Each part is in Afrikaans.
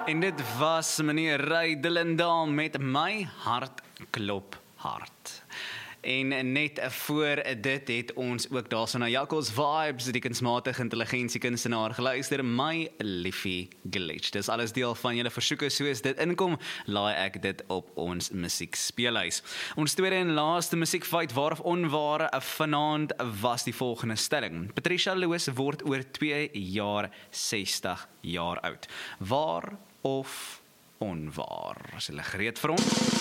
En dit was meneer Ray Dillendal met My Hart Klop Hard. En net voor dit het ons ook daarso na Jakkals Vibes, die kunsmatige intelligensie kunstenaar geluister, My Liefie Glitch. Dis alles deel van julle versoeke, soos dit inkom, laai ek dit op ons musiekspeellys. Ons tweede en laaste musiekfeit waar of onware vanaand was die volgende stelling. Patricia Loos word oor 2 jaar 60 jaar oud. Waar of onwaar? Is hulle gereed vir ons?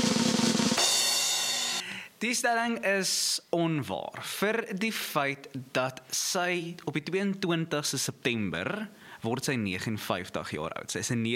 Die stelling is onwaar vir die feit dat sy op die 22ste September word sy 59 jaar oud. Sy is in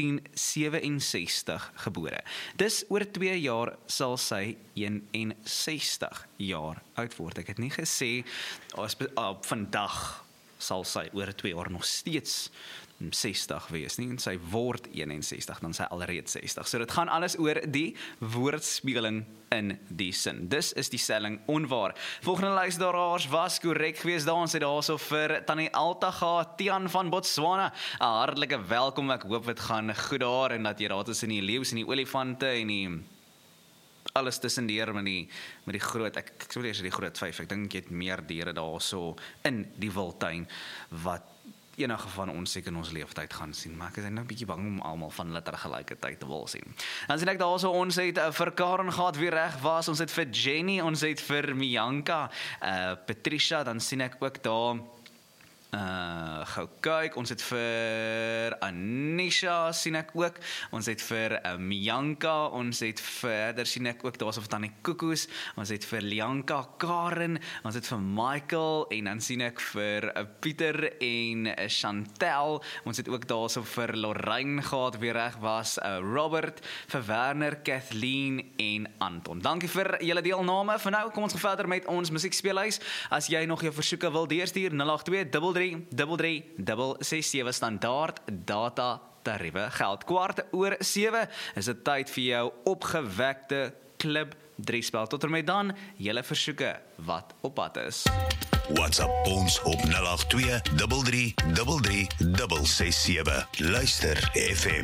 1967 gebore. Dis oor 2 jaar sal sy 61 jaar oud word. Ek het nie gesê vandag sal sy oor 2 jaar nog steeds 60 wees nie, en sy word 61, dan sy alreeds 60. So dit gaan alles oor die woordspeling in die sin. Dis is die stelling onwaar. Volgende luisteraars was korrek geweest daar, ons het daarso vir Tannie Altaga, Tian van Botswana. Hartlike welkom, ek hoop dit gaan goed daar, en dat jy daar tussen die leeu's en die olifante en die alles tussendeur met die groot, ek sou eers die groot 5, ek dink jy het meer diere daarso in die wildtuin, wat enige van ons seker in ons leeftyd gaan sien, maar ek is nou 'n bietjie bang om almal van hulle tergelykertyd te wil sien. Dan sien ek daarso, ons het vir Karen gehad wie reg was, ons het vir Jenny, ons het vir Mianka, Patricia, dan sien ek ook daar, gou kyk, ons het vir Anisha, sien ek ook, ons het vir Mianka, ons het verder sien ek ook, daar was of Tannie Koekoes, ons het vir Lianka, Karen, ons het vir Michael, en dan sien ek vir Pieter en Chantel, ons het ook daar so vir Lorraine gehad, wie reg was, Robert, vir Werner, Kathleen en Anton. Dankie vir julle deelname. Vir nou, kom ons gaan verder met ons musiekspeellys. As jy nog jou versoeke wil deurstuur, 082-33-667 standaard data tariewe geld. 6:15 is dit tyd vir jou opgewekte klip 3 spel. Tot en met dan, julle versoeke wat op pad is. WhatsApp ons op 082-33-667. Luister FM.